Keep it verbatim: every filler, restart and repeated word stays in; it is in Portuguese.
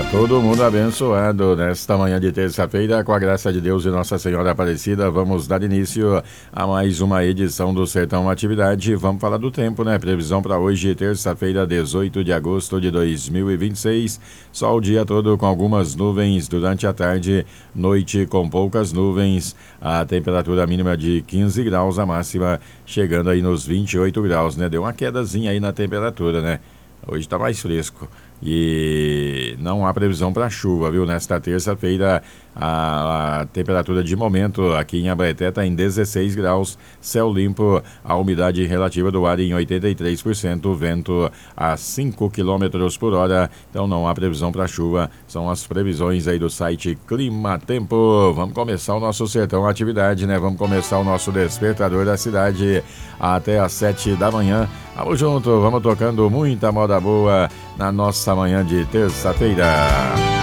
Todo mundo abençoado nesta manhã de terça-feira, com a graça de Deus e Nossa Senhora Aparecida. Vamos dar início a mais uma edição do Sertão Atividade. Vamos falar do tempo, né? Previsão para hoje, terça-feira, dezoito de agosto de dois mil e vinte e seis. Sol o dia todo com algumas nuvens durante a tarde, noite com poucas nuvens. A temperatura mínima de quinze graus, a máxima chegando aí nos vinte e oito graus, né? Deu uma quedazinha aí na temperatura, né? Hoje está mais fresco e não há previsão para chuva, viu? Nesta terça-feira, a, a temperatura de momento aqui em Abaeté está em dezesseis graus, céu limpo, a umidade relativa do ar em oitenta e três por cento, vento a cinco quilômetros por hora, então não há previsão para chuva. São as previsões aí do site Clima Tempo. Vamos começar o nosso Sertão Atividade, né? Vamos começar o nosso Despertador da Cidade até às sete da manhã. Vamos junto, vamos tocando muita moda boa na nossa manhã de terça-feira.